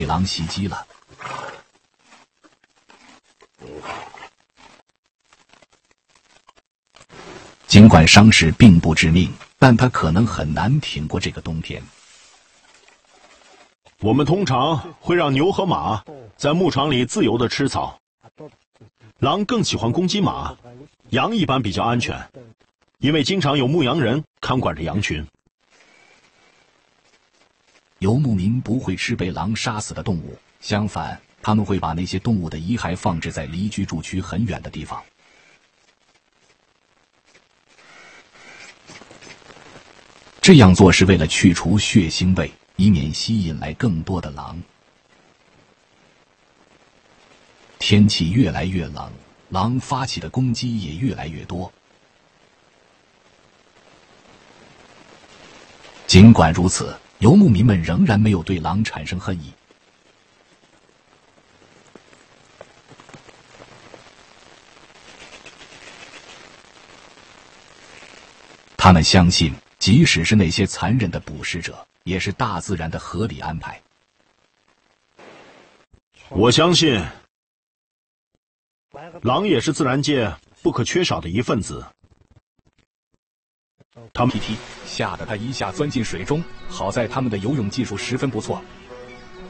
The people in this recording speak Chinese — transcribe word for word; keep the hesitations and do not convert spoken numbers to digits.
狼袭击了。尽管伤势并不致命，但他可能很难挺过这个冬天。 我们通常会让牛和马在牧场里自由地吃草，狼更喜欢攻击马，羊一般比较安全，因为经常有牧羊人看管着羊群。 游牧民不会吃被狼杀死的动物，相反，他们会把那些动物的遗骸放置在离居住区很远的地方。这样做是为了去除血腥味，以免吸引来更多的狼。天气越来越冷，狼发起的攻击也越来越多。尽管如此，游牧民们仍然没有对狼产生恨意。他们相信，即使是那些残忍的捕食者，也是大自然的合理安排。 我相信，狼也是自然界不可缺少的一份子。 他们踢踢，吓得他一下钻进水中。好在他们的游泳技术十分不错，